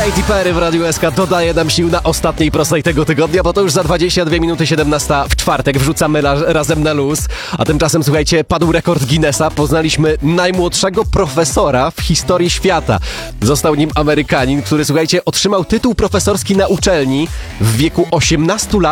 Katy Perry w Radiu SK dodaje nam sił na ostatniej prostej tego tygodnia, bo to już za 22 minuty 17 w czwartek wrzucamy razem na luz. A tymczasem, słuchajcie, padł rekord Guinnessa. Poznaliśmy najmłodszego profesora w historii świata. Został nim Amerykanin, który, słuchajcie, otrzymał tytuł profesorski na uczelni w wieku 18 lat.